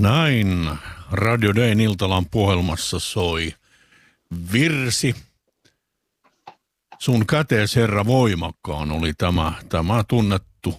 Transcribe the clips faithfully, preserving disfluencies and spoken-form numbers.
Näin Radio Dayn Iltalan puhelimessa soi virsi. Sun kätees herra voimakkaan oli tämä, tämä tunnettu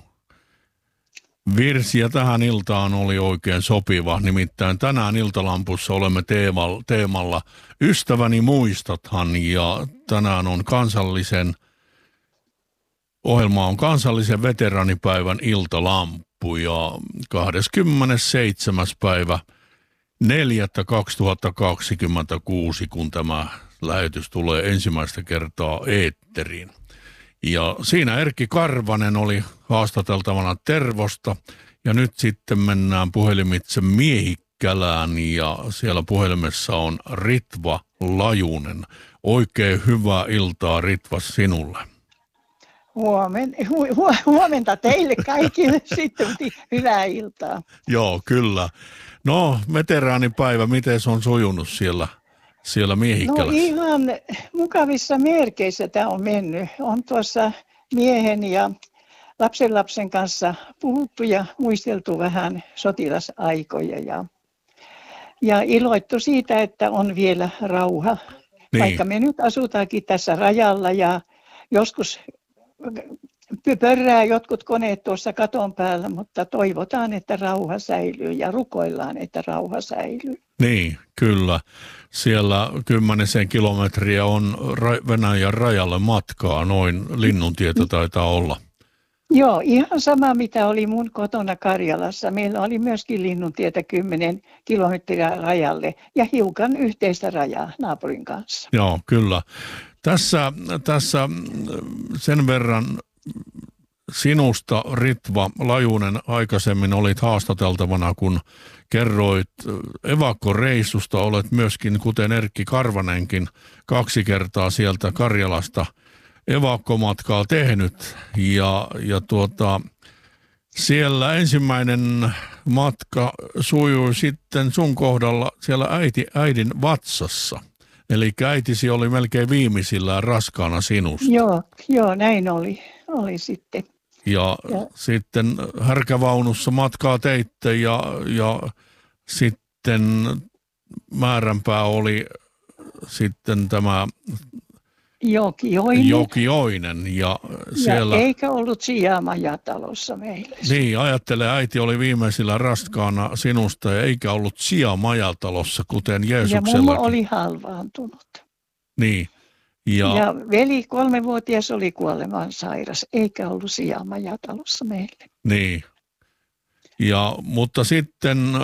virsi, ja tähän iltaan oli oikein sopiva. Nimittäin tänään Iltalampussa olemme teemalla Ystäväni muistathan, ja tänään on kansallisen, ohjelma on kansallisen veteraanipäivän Iltalampu, ja kahdeskymmenesseitsemäs päivä neljättä kaksituhattakaksikymmentäkuusi, kun tämä lähetys tulee ensimmäistä kertaa eetteriin. Ja siinä Erkki Karvanen oli haastateltavana Tervosta, ja nyt sitten mennään puhelimitse Miehikkälään, ja siellä puhelimessa on Ritva Lajunen. Oikein hyvää iltaa, Ritva, sinulle. Huomen, hu, hu, huomenta teille kaikille sitten, hyvää iltaa. Joo, kyllä. No, veteraanipäivä, miten se on sujunut siellä, siellä Miehikkälässä? No ihan mukavissa merkeissä tämä on mennyt. On tuossa miehen ja lapsenlapsen kanssa puhuttu ja muisteltu vähän sotilasaikoja ja, ja iloittu siitä, että on vielä rauha. Niin. Vaikka me nyt asutaankin tässä rajalla ja joskus pörrää jotkut koneet tuossa katon päällä, mutta toivotaan, että rauha säilyy ja rukoillaan, että rauha säilyy. Niin, kyllä. Siellä kymmenisen kilometriä on Venäjän rajalle matkaa, noin Linnuntietä taitaa olla. Joo, ihan sama mitä oli mun kotona Karjalassa. Meillä oli myöskin Linnuntietä kymmenen kilometriä rajalle ja hiukan yhteistä rajaa naapurin kanssa. Joo, kyllä. Tässä, tässä sen verran sinusta, Ritva Lajunen, aikaisemmin olit haastateltavana, kun kerroit evakkoreissusta. Olet myöskin, kuten Erkki Karvanenkin, kaksi kertaa sieltä Karjalasta evakkomatkaa tehnyt. Ja, ja tuota, siellä ensimmäinen matka sujui sitten sun kohdalla siellä äiti, äidin vatsassa. Eli äitisi oli melkein viimeisillään raskaana sinusta. Joo, joo näin oli, oli sitten. Ja, ja sitten härkävaunussa matkaa teitte ja, ja sitten määränpää oli sitten tämä Jokioinen. Jokioinen ja siellä... Ja eikä ollut sijamajatalossa meillä. Niin, ajattele, äiti oli viimeisillä raskaana sinusta ja eikä ollut sijamajatalossa, kuten Jeesuksellakin. Ja mummo oli halvaantunut. Niin. Ja, ja veli kolmevuotias oli kuoleman sairas, eikä ollut sijamajatalossa meille. Niin. Ja, mutta sitten äh,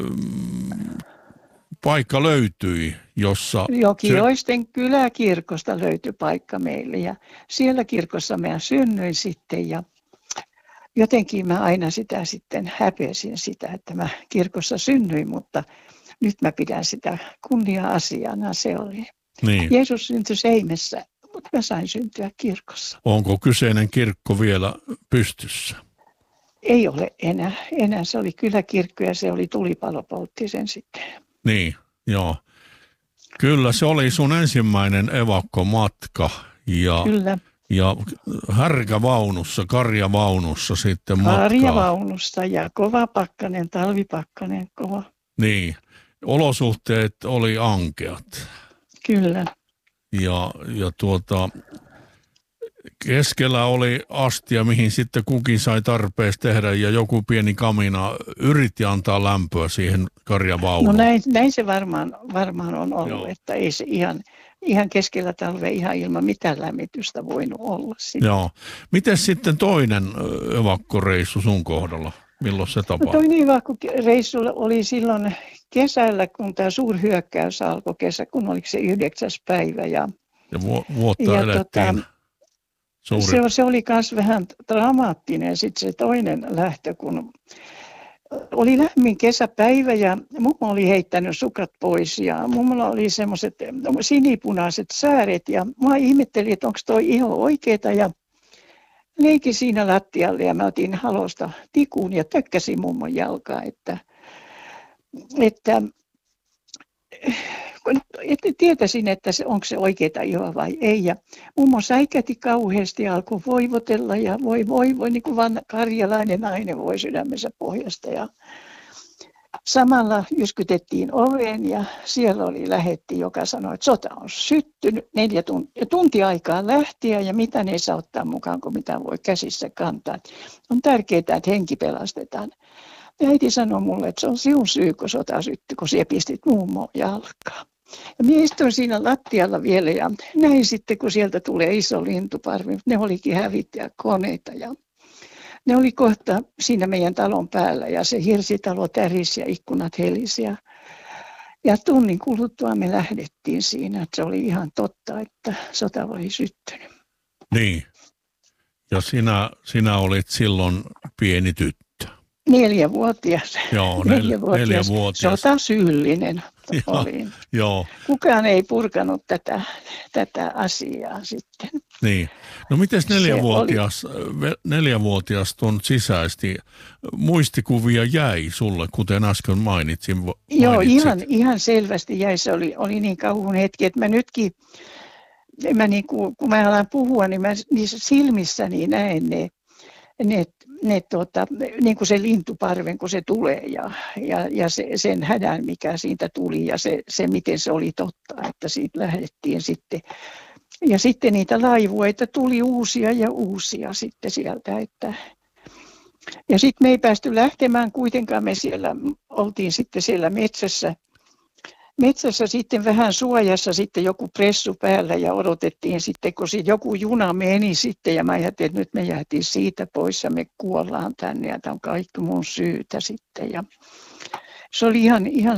paikka löytyi, jossa... Jokioisten se... kyläkirkosta löytyi paikka meille ja siellä kirkossa mä synnyin sitten ja jotenkin mä aina sitä sitten häpesin sitä, että mä kirkossa synnyin, mutta nyt mä pidän sitä kunnia-asiana, se oli. Niin. Jeesus syntyi Seimessä, mutta mä sain syntyä kirkossa. Onko kyseinen kirkko vielä pystyssä? Ei ole enää. Enää se oli kyläkirkko ja se oli tulipalo poltti sen sitten. Niin, joo. Kyllä se oli sun ensimmäinen evakkomatka ja, Kyllä. ja härkävaunussa, karjavaunussa sitten matkaa. Karjavaunussa ja kova pakkanen, talvipakkanen, kova. Niin, olosuhteet oli ankeat. Kyllä. Ja, ja tuota, keskellä oli astia, mihin sitten kukin sai tarpeeksi tehdä ja joku pieni kamina yritti antaa lämpöä siihen karjavaunuun. No näin, näin se varmaan, varmaan on ollut, Joo. Että ei se ihan, ihan keskellä talvea ihan ilman mitään lämmitystä voinut olla. Sitten. Joo. Miten sitten toinen evakkoreissu sun kohdalla? Milloin se tapahtui? No toinen evakkoreissu oli silloin kesällä, kun tämä suurhyökkäys alkoi kesä, kun oliko se yhdeksäs päivä. Ja, ja vu- vuotta ja elettiin. Tota, Suuri. Se, se oli myös vähän dramaattinen sitten se toinen lähtö, kun oli lämmin kesäpäivä ja mummo oli heittänyt sukat pois ja mummolla oli semmoiset sinipunaiset sääret ja mä ihmettelin, että onko toi ihan oikeeta ja leikin siinä lattialle ja mä otin halosta tikun ja tökkäsin mummon jalkaa, että, että että tietäisin, että se, onko se oikeaa ihoa vai ei. Ja mummo säikäti kauheasti ja alkoi voivotella ja voi voi voi, niin kuin vanha karjalainen nainen voi sydämensä pohjasta. Ja Samalla jyskytettiin oveen ja siellä oli lähetti, joka sanoi, että sota on syttynyt, neljä tuntia, tunti aikaa lähtiä ja mitä ne ei saa ottaa mukaan, kun mitä voi käsissä kantaa. On tärkeää, että henki pelastetaan. Ja äiti sanoi mulle, että se on sinun syy, kun sota syttyi, kun sinä pistit mummoon jalkaan. Ja minä istuin siinä lattialla vielä ja näin sitten, kun sieltä tulee iso lintuparvi. Ne olikin hävittäjäkoneita ja ne oli kohta siinä meidän talon päällä ja se hirsitalo tärisi ja ikkunat helisi. Ja, ja tunnin kuluttua me lähdettiin siinä, että se oli ihan totta, että sota oli syttynyt. Niin. Ja sinä, sinä olit silloin pieni tyttö. Neljävuotias. Joo, nel, neljävuotias. neljävuotias. Sotasyyllinen olin. Joo. Kukaan ei purkanut tätä, tätä asiaa sitten. Niin. No mites neljävuotias, neljävuotias tuon sisäisesti muistikuvia jäi sulle, kuten äsken mainitsin? Mainitsit. Joo, ihan, ihan selvästi jäi. Se oli, oli niin kauhun hetki, että mä nytkin, mä niin kuin, kun mä alan puhua, niin mä niissä silmissäni näen ne, ne, ne tota, niin kuin se lintuparven, kun se tulee ja, ja, ja se, sen hädän, mikä siitä tuli ja se, se, miten se oli totta, että siitä lähdettiin sitten. Ja sitten niitä laivueita tuli uusia ja uusia sitten sieltä. Että ja sitten me ei päästy lähtemään kuitenkaan, me siellä oltiin sitten siellä metsässä. Metsässä sitten vähän suojassa sitten joku pressu päällä ja odotettiin sitten, kun joku juna meni sitten ja mä ajattelin, että nyt me jäätiin siitä pois ja me kuollaan tänne ja tämä on kaikki mun syytä sitten. Ja se oli ihan, ihan,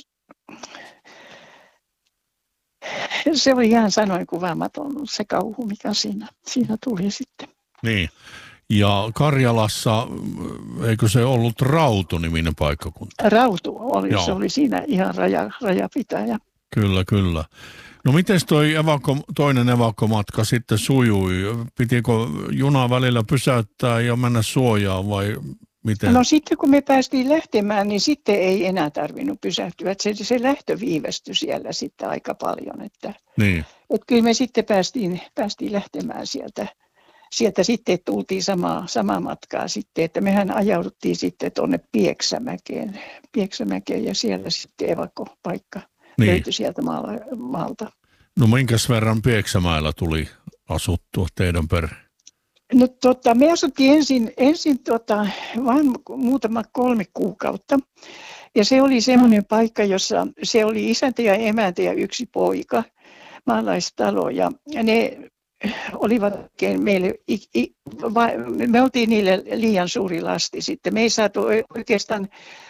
se oli ihan sanoin kuvaamaton se kauhu, mikä siinä, siinä tuli sitten. Niin. Ja Karjalassa, eikö se ollut Rautu-niminen paikkakunta? Rautu oli, Joo. Se oli siinä ihan raja, rajapitäjä. Kyllä, kyllä. No miten toi evakko, toinen evakkomatka sitten sujui? Pitikö junaa välillä pysäyttää ja mennä suojaan vai miten? No sitten kun me päästiin lähtemään, niin sitten ei enää tarvinnut pysähtyä. Se, se lähtö viivästyi siellä sitten aika paljon. Että, niin. Että kyllä me sitten päästiin, päästiin lähtemään sieltä. Sieltä sitten tultiin samaa, samaa matkaa sitten, että mehän ajauduttiin sitten tuonne Pieksämäkeen, Pieksämäkeen ja siellä sitten evakkopaikka niin. Löytyi sieltä maalta. No minkäs verran Pieksämäellä tuli asuttua teidän perhe? No tota, me asuttiin ensin, ensin tota, vain muutama kolme kuukautta ja se oli semmoinen paikka, jossa se oli isäntä ja emäntä ja yksi poika, maalaistalo ja ne olivat meille, me oltiin niille liian suuri lasti sitten. Me ei saatu oikeastaan,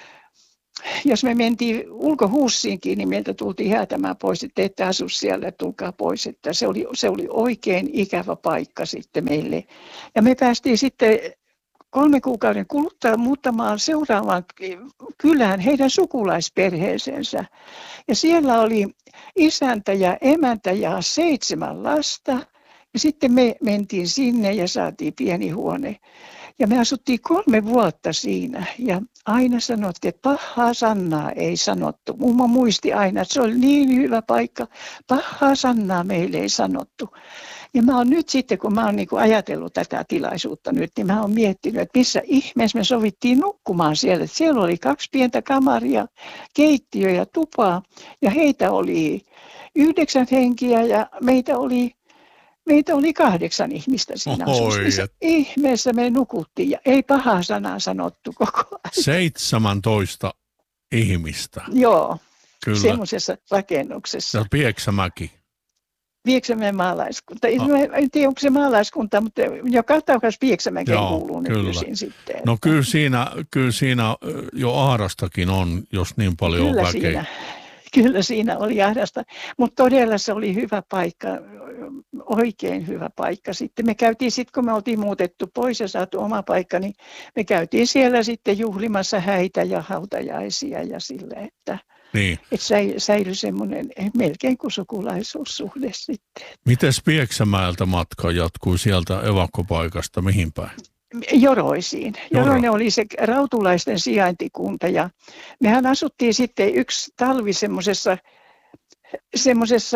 jos me mentiin ulkohuussiinkin, niin meiltä tultiin häätämään pois, että ette asu siellä, tulkaa pois. Että se, oli, se oli oikein ikävä paikka sitten meille. Ja me päästiin sitten kolme kuukauden kuluttua muuttamaan seuraavaan kylään heidän sukulaisperheeseensä. Ja siellä oli isäntä ja emäntä ja seitsemän lasta. Ja sitten me mentiin sinne ja saatiin pieni huone. Ja me asuttiin kolme vuotta siinä. Ja aina sanottiin, että pahaa sanaa ei sanottu. Mummo muisti aina, että se oli niin hyvä paikka. Pahaa sanaa meille ei sanottu. Ja mä oon nyt sitten, kun mä oon niin kuin ajatellut tätä tilaisuutta nyt, niin mä oon miettinyt, että missä ihmeessä me sovittiin nukkumaan siellä. Että siellä oli kaksi pientä kamaria, keittiö ja tupaa. Ja heitä oli yhdeksän henkiä ja meitä oli... Meitä oli kahdeksan ihmistä siinä asussa. Ihmeessä me nukuttiin ja ei pahaa sanaa sanottu koko ajan. seitsemäntoista ihmistä. Joo, kyllä. Semmoisessa rakennuksessa. Ja Pieksämäki. Pieksämäen maalaiskunta. Ah. En tiedä, onko se maalaiskunta, mutta joka tapauksessa Pieksämäkeen kuuluu nykyisin sitten. Että... No kyllä siinä, kyllä siinä jo ahdastakin on, jos niin paljon kyllä on väkeä. Siinä. Kyllä siinä oli ahdasta, mutta todella se oli hyvä paikka, oikein hyvä paikka. Sitten me käytiin, sit kun me oltiin muutettu pois ja saatu oma paikka, niin me käytiin siellä sitten juhlimassa häitä ja hautajaisia ja sille, että, niin. että säilyi semmoinen melkein kuin sukulaisuussuhde sitten. Mites Pieksämäeltä matka jatkui sieltä evakkopaikasta mihin päin? Joroisiin. Joroinen oli se rautulaisten sijaintikunta ja mehän asuttiin sitten yksi talvi semmoisessa semmoisessa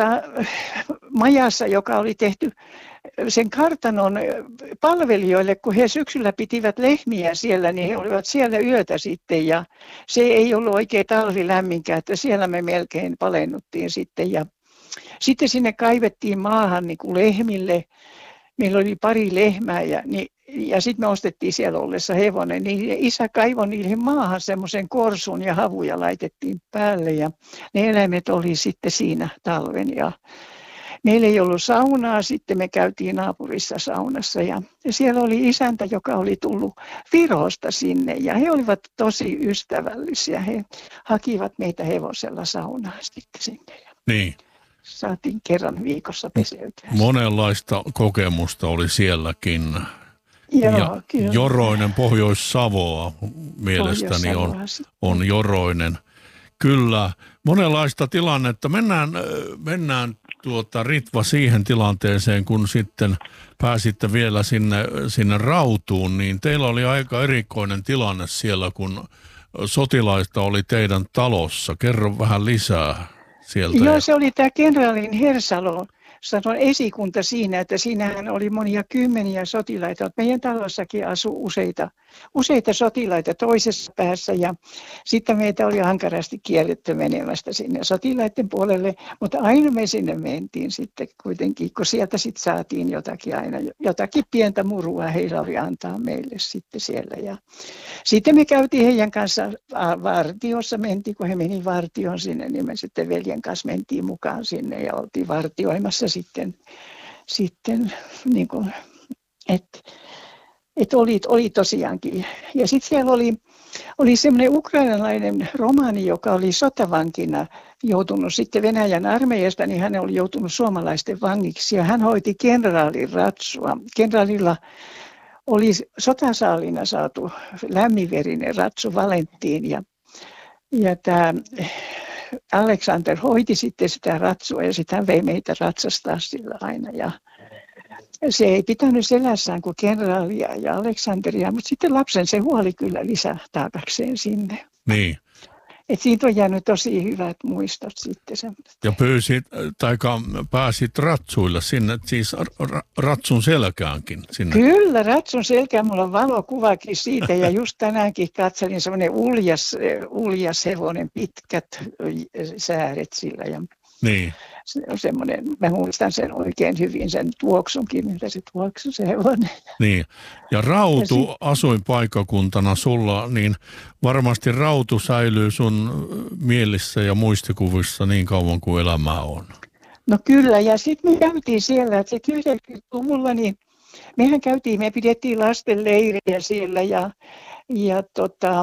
majassa, joka oli tehty sen kartanon palvelijoille, kun he syksyllä pitivät lehmiä siellä, niin he olivat siellä yötä sitten ja se ei ollut oikein talvi lämminkään, että siellä me melkein palennuttiin sitten ja sitten sinne kaivettiin maahan niin kuin lehmille. Meillä oli pari lehmää ja, niin, ja sitten me ostettiin siellä ollessa hevonen, niin isä kaivoi niihin maahan semmoisen korsun ja havuja laitettiin päälle ja ne eläimet oli sitten siinä talven ja meillä ei ollut saunaa, sitten me käytiin naapurissa saunassa ja siellä oli isäntä, joka oli tullut Virosta sinne ja he olivat tosi ystävällisiä. He hakivat meitä hevosella saunaan sitten sinne. Niin. Saatiin kerran viikossa peseytyä. Monenlaista kokemusta oli sielläkin. Joo, ja kyllä. Joroinen, Pohjois-Savoa mielestäni on, on Joroinen. Kyllä, monenlaista tilannetta. Mennään, mennään tuota, Ritva siihen tilanteeseen, kun sitten pääsitte vielä sinne, sinne Rautuun, niin teillä oli aika erikoinen tilanne siellä, kun sotilaista oli teidän talossa. Kerro vähän lisää sieltä. Joo, se oli tämä kenraalin Hersalo, sanon esikunta siinä, että siinähän oli monia kymmeniä sotilaita. Meidän talossakin asui useita, useita sotilaita toisessa päässä ja sitten meitä oli ankarasti kielletty menemästä sinne sotilaiden puolelle, mutta aina me sinne mentiin sitten kuitenkin, kun sieltä sitten saatiin jotakin aina, jotakin pientä murua heillä oli antaa meille sitten siellä. Ja sitten me käytiin heidän kanssa vartiossa, mentiin, kun he meni vartioon sinne, niin me sitten veljen kanssa mentiin mukaan sinne ja oltiin vartioimassa sitten, sitten niin kuin, että et oli, oli tosiaankin. Ja sitten siellä oli, oli semmoinen ukrainalainen romaani, joka oli sotavankina joutunut sitten Venäjän armeijasta, niin hän oli joutunut suomalaisten vangiksi ja hän hoiti kenraalin ratsua. Kenraalilla oli sotasaalina saatu lämminverinen ratsu Valentiin ja, ja tämä Alexander hoiti sitten sitä ratsua ja sitten hän vei meitä ratsastaa sillä aina ja se ei pitänyt selässään kuin kenraalia ja Aleksanteria, mutta sitten lapsen se huoli kyllä lisätaakakseen sinne. Niin. Et siitä on jäänyt tosi hyvät muistot sitten. Ja pyysit, tai pääsit ratsuilla sinne, siis ratsun selkäänkin sinne. Kyllä, ratsun selkään. Mulla on valokuvakin siitä ja just tänäänkin katselin semmoinen uljas, uljas hevonen, pitkät sääret sillä. Ja niin. Se on semmoinen, mä muistan sen oikein hyvin, sen tuoksunkin, miltä se tuoksui se hevonen. Niin, ja Rautu ja sit... asuinpaikkakuntana sulla, niin varmasti Rautu säilyy sun mielissä ja muistikuvissa niin kauan kuin elämää on. No kyllä, ja sitten me käytiin siellä, että se yhdeksänkymmentäluvulla, niin mehän käytiin, me pidettiin lasten leirejä siellä ja Ja tota,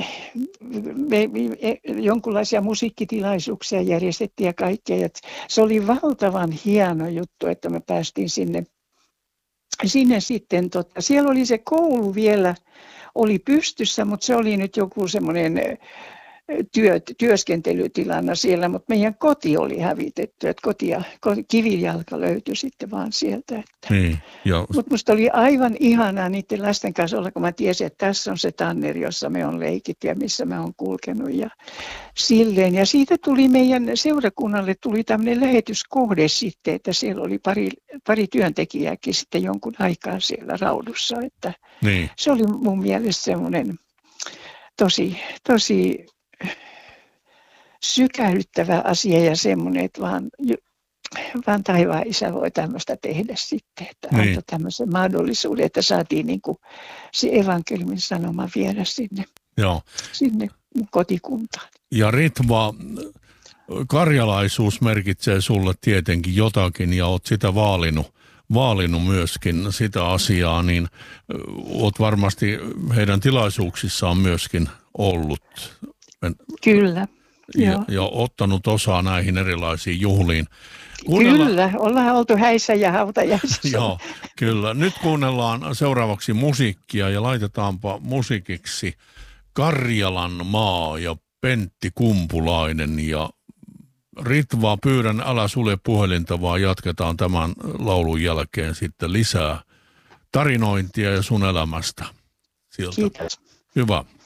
me, me, jonkinlaisia musiikkitilaisuuksia järjestettiin ja kaikkea. Ja se oli valtavan hieno juttu, että me päästiin sinne, sinne sitten. Tota, siellä oli se koulu vielä, oli pystyssä, mutta se oli nyt joku semmoinen työ, työskentelytilanne siellä, mutta meidän koti oli hävitetty, että koti ja, kivijalka löytyi sitten vaan sieltä. Niin, mutta musta oli aivan ihanaa niiden lasten kanssa olla, kun mä tiesin, että tässä on se tanneri, jossa me on leikit ja missä mä oon kulkenut ja silleen. Ja siitä tuli meidän seurakunnalle tuli tämmöinen lähetyskohde sitten, että siellä oli pari, pari työntekijääkin sitten jonkun aikaa siellä Raudussa, että niin. Se oli mun mielestä semmoinen tosi, tosi sykähdyttävä asia ja semmoinen, että vaan, vaan taivaan isä voi tämmöistä tehdä sitten, että niin. Antoi tämmöisen mahdollisuuden, että saatiin niin kuin se evankeliumin sanoma viedä sinne, Joo. sinne kotikuntaan. Ja Ritva, karjalaisuus merkitsee sulle tietenkin jotakin ja oot sitä vaalinut, vaalinut myöskin sitä asiaa, niin oot varmasti heidän tilaisuuksissaan myöskin ollut. Kyllä. Ja, ja ottanut osaa näihin erilaisiin juhliin. Kuunnella... Kyllä, ollaan oltu häissä ja hautajaisissa. Joo, kyllä. Nyt kuunnellaan seuraavaksi musiikkia ja laitetaanpa musiikiksi Karjalan maa ja Pentti Kumpulainen. Ja Ritva, pyydän, älä sulje puhelinta, vaan jatketaan tämän laulun jälkeen sitten lisää tarinointia ja sun elämästä sieltä. Kiitos. Hyvä.